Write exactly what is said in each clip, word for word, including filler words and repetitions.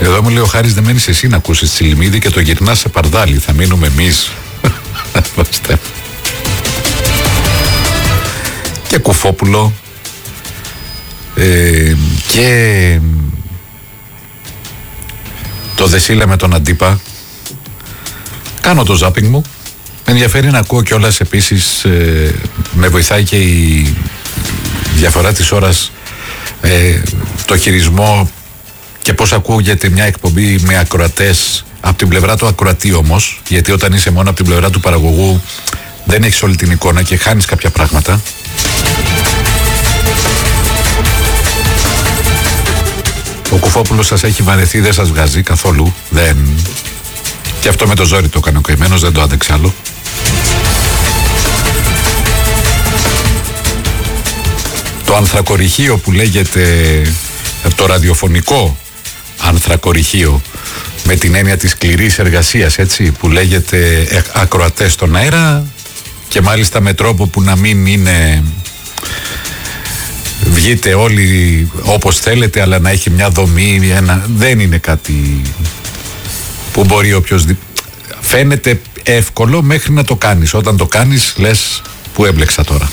Εδώ μου λέει ο Χάρης, δεν μένεις εσύ να ακούσεις Τσιλιμίδη και το γυρνάς σε παρδάλι. Θα μείνουμε εμείς. Και Κουφόπουλο ε, και το Δεσίλα με τον Αντίπα. Κάνω το ζάπινγκ μου. Με ενδιαφέρει να ακούω κιόλας επίσης, ε, με βοηθάει και η διαφορά της ώρας, ε, το χειρισμό και πώς ακούγεται μια εκπομπή με ακροατές από την πλευρά του ακροατή όμως, γιατί όταν είσαι μόνο από την πλευρά του παραγωγού δεν έχεις όλη την εικόνα και χάνεις κάποια πράγματα. Ο Κουφόπουλος σας έχει βαρεθεί, δεν σας βγάζει καθόλου. Δεν. Και αυτό με το ζόρι το έκανε ο καημένος, δεν το άντεξε άλλο. Το ανθρακοριχείο που λέγεται, το ραδιοφωνικό ανθρακοριχείο, με την έννοια της σκληρής εργασίας, έτσι, που λέγεται ακροατές στον αέρα, και μάλιστα με τρόπο που να μην είναι βγείτε όλοι όπως θέλετε, αλλά να έχει μια δομή, ένα, δεν είναι κάτι που μπορεί οποιοσδήποτε. Φαίνεται εύκολο μέχρι να το κάνεις. Όταν το κάνεις λες, που έμπλεξα τώρα.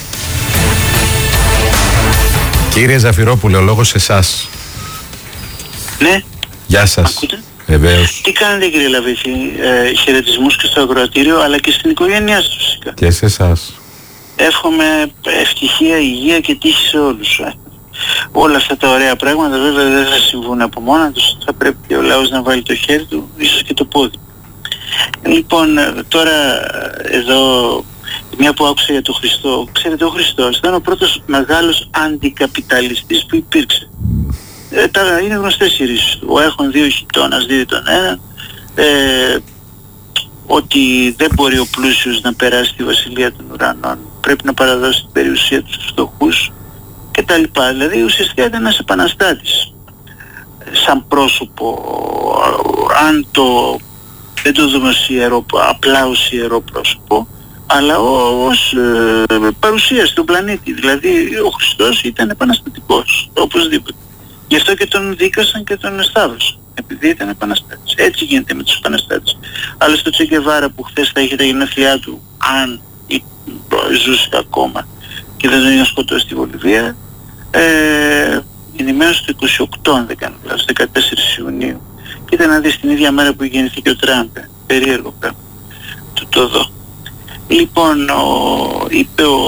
Κύριε Ζαφυρόπουλε, ο λόγος σε εσάς. Ναι. Γεια σας. Βεβαίως. Τι κάνετε κύριε Λαβίθη, ε, χαιρετισμούς και στο ακροατήριο αλλά και στην οικογένειά σας φυσικά. Και σε εσάς. Εύχομαι ευτυχία, υγεία και τύχη σε όλους. Όλα αυτά τα ωραία πράγματα βέβαια δεν θα συμβούν από μόνα τους. Θα πρέπει και ο λαός να βάλει το χέρι του, ίσως και το πόδι. Λοιπόν, τώρα εδώ, μια που άκουσα για τον Χριστό, ξέρετε, ο Χριστός ήταν ο πρώτος μεγάλος αντικαπιταλιστής που υπήρξε. Ε, τα, είναι γνωστές οι ρίσεις του. Ο έχων δύο χιτώνας δίδει τον ένα, ε, ότι δεν μπορεί ο πλούσιος να περάσει τη βασιλεία των ουρανών, πρέπει να παραδώσει την περιουσία του στους φτωχούς και τα λοιπά. Δηλαδή ουσιαστικά ήταν ένας επαναστάτης σαν πρόσωπο, αν το δεν το δούμε ως ιερό, απλά ως ιερό πρόσωπο, αλλά ως ε, παρουσία στον πλανήτη. Δηλαδή ο Χριστός ήταν επαναστατικός οπωσδήποτε. Γι' αυτό και τον δίκασαν και τον σταύρωσαν, επειδή ήταν επαναστάτης. Έτσι γίνεται με τους επαναστάτες. Αλλά στο Τσε Γκεβάρα που χθες θα είχε τα γενέθλιά του, αν ζούσε ακόμα και δεν τον είχαν σκοτώσει στη Βολιβία, ε, γεννημένος το είκοσι οκτώ, αν δεν κάνω λάθος, δεκατέσσερις Ιουνίου. Κοίτα να δεις την ίδια μέρα που γεννήθηκε ο Τραμπ. Περίεργο πράγμα. Του το δω. Λοιπόν, ο, είπε ο,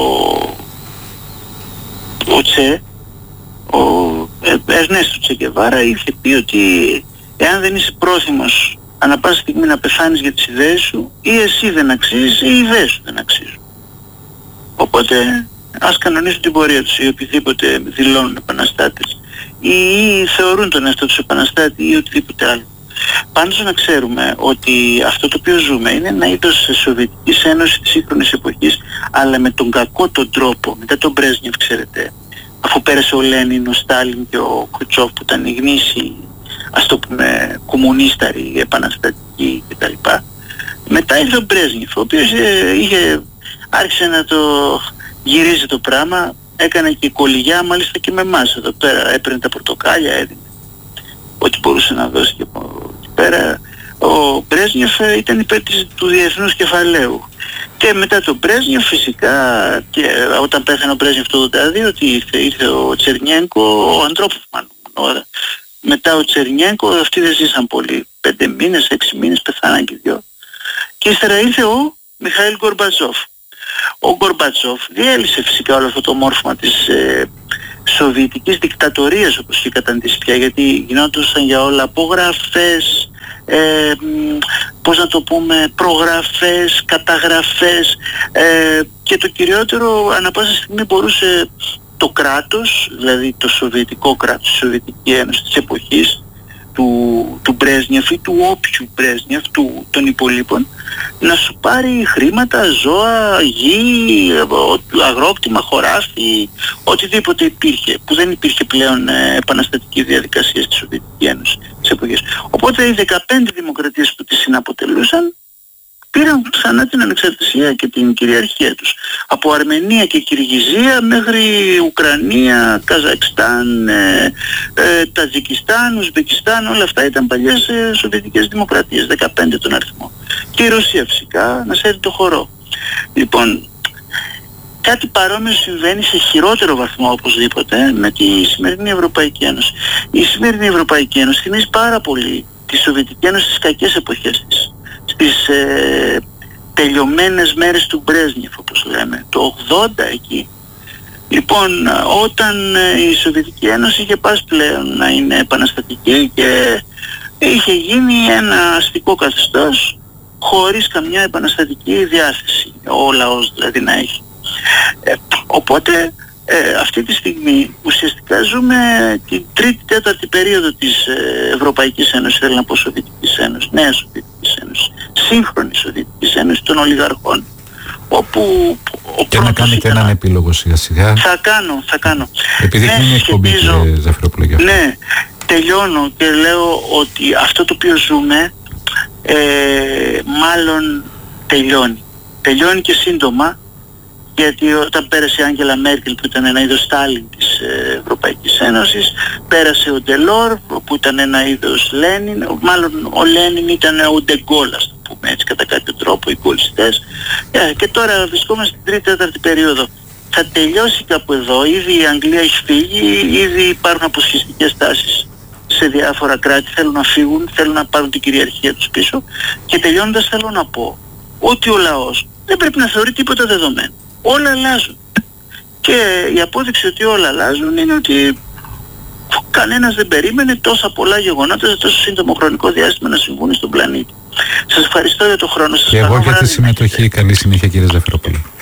ο Τσε, ο Ερνέστο Τσε Γκεβάρα είχε πει ότι εάν δεν είσαι πρόθυμος ανά πάσα στιγμή να πεθάνεις για τις ιδέες σου, ή εσύ δεν αξίζεις ή οι ιδέες σου δεν αξίζουν. Οπότε ας κανονίσουν την πορεία τους ή οποιοδήποτε δηλώνουν επαναστάτες ή, ή θεωρούν τον εαυτό τους επαναστάτη ή οτιδήποτε άλλο. Πάντως να ξέρουμε ότι αυτό το οποίο ζούμε είναι ένα είδος Σοβιετικής Ένωσης της σύγχρονης εποχής, αλλά με τον κακό τον τρόπο, μετά τον Μπρέσνιεφ, ξέρετε, αφού πέρασε ο Λένιν, ο Στάλιν και ο Κρουτσόφ που ήταν οι γνήσιοι, ας το πούμε, κομμουνίσταροι, επαναστατικοί κτλ. Μετά ήρθε ο Μπρέσνιεφ, ο οποίος είχε, άρχισε να το γυρίζει το πράγμα, έκανε και κολυγιά μάλιστα και με εμάς εδώ πέρα, έπαιρνε τα πορτοκάλια, έδινε ό,τι μπορούσε να δώσει και από εκεί πέρα. Ο Μπρέσνιεφ ήταν υπέρ του διεθνούς κεφαλαίου. Και μετά τον Μπρέσνιεφ φυσικά, και όταν πέθανε ο Μπρέσνιεφ το ογδόντα δύο, ότι ήρθε, ήρθε ο Τσερνιένκο, ο Αντρόποφ μάλλον. Ώρα. Μετά ο Τσερνιένκο, αυτοί δεν ζήσαν πολύ. Πέντε μήνες, έξι μήνες, πεθάναν και δυο. Και ύστερα ήρθε ο Μιχαήλ Γκορμπατσόφ. Ο Γκορμπατσόφ διέλυσε φυσικά όλο αυτό το μόρφωμα της ε, σοβιετικής δικτατορίας, όπως είχε καταντήσει πια, γιατί γινόντουσαν για όλα απογραφές, ε, πώς να το πούμε, προγραφές, καταγραφές, ε, και το κυριότερο, ανά πάσα στιγμή μπορούσε το κράτος, δηλαδή το σοβιετικό κράτος, η Σοβιετική Ένωση της εποχής του, του Μπρέσνιεφ ή του όποιου Μπρέσνιεφ, του, των υπολείπων, να σου πάρει χρήματα, ζώα, γη, αγρόκτημα, χωράφι, οτιδήποτε υπήρχε, που δεν υπήρχε πλέον ε, επαναστατική διαδικασία στη Σοβιετική Ένωση της εποχής. Οπότε οι δεκαπέντε δημοκρατίες που τη συναποτελούσαν πήραν ξανά την ανεξαρτησία και την κυριαρχία τους. Από Αρμενία και Κυργιζία μέχρι Ουκρανία, Καζακστάν, ε, ε, Τατζικιστάν, Ουσμπεκιστάν, όλα αυτά ήταν παλιές ε, σοβιετικές δημοκρατίες, δεκαπέντε τον αριθμό. Και η Ρωσία φυσικά να σέρει το χορό. Λοιπόν, κάτι παρόμοιο συμβαίνει σε χειρότερο βαθμό οπωσδήποτε με τη σημερινή Ευρωπαϊκή Ένωση. Η σημερινή Ευρωπαϊκή Ένωση θυμίζει πάρα πολύ τη Σοβιετική Ένωση στις κακές εποχές της. Στις ε, τελειωμένες μέρες του Μπρέσνιεφ, όπως λέμε, το ογδόντα εκεί. Λοιπόν, όταν ε, η Σοβιετική Ένωση είχε πάσει πλέον να είναι επαναστατική και είχε γίνει ένα αστικό καθεστώς χωρίς καμιά επαναστατική διάθεση, ο λαός δηλαδή να έχει. Ε, οπότε ε, αυτή τη στιγμή ουσιαστικά ζούμε την τρίτη τέταρτη περίοδο της ε, Ευρωπαϊκής Ένωσης, θέλω να πω Σοβιετικής Ένωσης, νέα Σοβιετικής Ένωσης, σύγχρονη Σοβιετικής Ένωσης των ολιγαρχών, όπου ο και να κάνετε ήταν... έναν επίλογο σιγά σιγά. Θα κάνω, θα κάνω. Επειδή είναι ναι, εκπομπή, κύριε Ζαφυρόπουλε. Ναι, τελειώνω και λέω ότι αυτό το οποίο ζούμε ε, μάλλον τελειώνει. Τελειώνει και σύντομα, γιατί όταν πέρασε η Άγγελα Μέρκελ που ήταν ένα είδος Στάλιν της Ευρωπαϊκής Ένωσης, πέρασε ο Ντελόρ που ήταν ένα είδος Λένιν, μάλλον ο Λένιν ήταν ο Ντεγκόλ, ας το πούμε έτσι κατά κάποιο τρόπο, οι γκολιστές, και τώρα βρισκόμαστε στην τρίτη τέταρτη περίοδο. Θα τελειώσει κάπου εδώ, ήδη η Αγγλία έχει φύγει, ήδη υπάρχουν αποσχιστικές τάσεις σε διάφορα κράτη, θέλουν να φύγουν, θέλουν να πάρουν την κυριαρχία τους πίσω, και τελειώνοντας θέλω να πω ότι ο λαός δεν πρέπει να θεωρεί τίποτα δεδομένο. Όλα αλλάζουν. Και η απόδειξη ότι όλα αλλάζουν είναι ότι κανένας δεν περίμενε τόσα πολλά γεγονότα σε τόσο σύντομο χρονικό διάστημα να συμβούν στον πλανήτη. Σας ευχαριστώ για τον χρόνο σας. Και εγώ για τη συμμετοχή. Καλή συνέχεια, κύριε Ζαφυρόπουλε.